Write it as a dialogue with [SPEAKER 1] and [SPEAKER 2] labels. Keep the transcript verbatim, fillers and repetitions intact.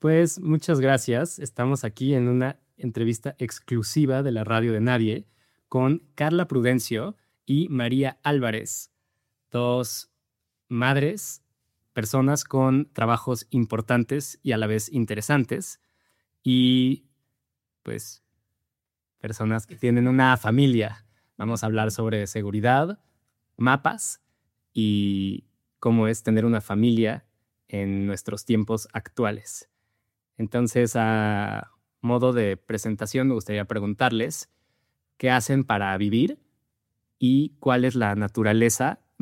[SPEAKER 1] Pues muchas gracias. Estamos aquí en una entrevista exclusiva de la Radio de Nadie con Carla Prudencio y María Álvarez, dos madres, personas con trabajos importantes y a la vez interesantes y pues personas que tienen una familia. Vamos a hablar sobre seguridad, mapas y cómo es tener una familia en nuestros tiempos actuales. Entonces, a modo de presentación, me gustaría preguntarles qué hacen para vivir y cuál es la naturaleza